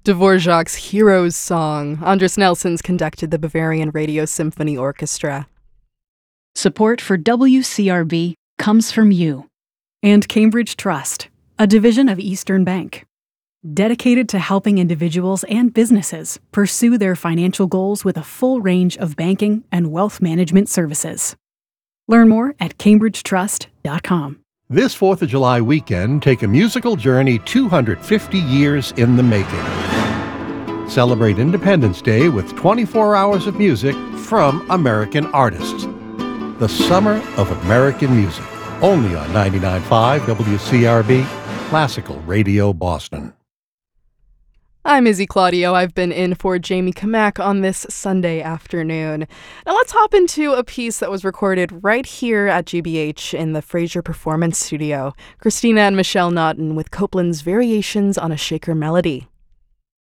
Dvorak's Heroes Song. Andras Nelsons conducted the Bavarian Radio Symphony Orchestra. Support for WCRB comes from you. And Cambridge Trust, a division of Eastern Bank, dedicated to helping individuals and businesses pursue their financial goals with a full range of banking and wealth management services. Learn more at cambridgetrust.com. This 4th of July weekend, take a musical journey 250 years in the making. Celebrate Independence Day with 24 hours of music from American artists. The Summer of American Music, only on 99.5 WCRB, Classical Radio Boston. I'm Izzy Claudio. I've been in for Jamie Kamak on this Sunday afternoon. Now let's hop into a piece that was recorded right here at GBH in the Fraser Performance Studio. Christina and Michelle Naughton with Copland's Variations on a Shaker Melody.